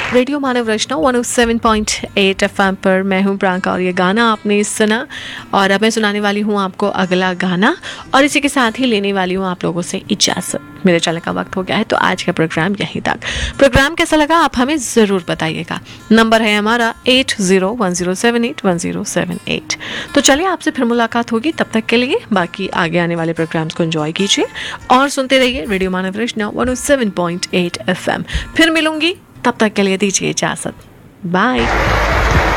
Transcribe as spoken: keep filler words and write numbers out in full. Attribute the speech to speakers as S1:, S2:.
S1: Radio मानव रचना one O seven point eight FM पर मैं हूं प्रियंका और ये गाना आपने सुना। और अब मैं सुनाने वाली हूं आपको अगला गाना और इसी के साथ ही लेने वाली हूं आप लोगों से इजाज़त। मेरे चलने का वक्त हो गया है, तो आज का प्रोग्राम यहीं तक। प्रोग्राम कैसा लगा आप हमें ज़रूर बताइएगा। नंबर है हमारा eight zero one zero seven eight one zero seven eight. तो चलिए आपसे फिर मुलाकात होगी, तब तक के लिए बाकी आगे आने वाले प्रोग्राम्स को एंजॉय कीजिए और सुनते रहिए रेडियो मानव रचना one O seven point eight FM. फिर मिलूंगी, तब तक के लिए दीजिए इजाज़त। बाय।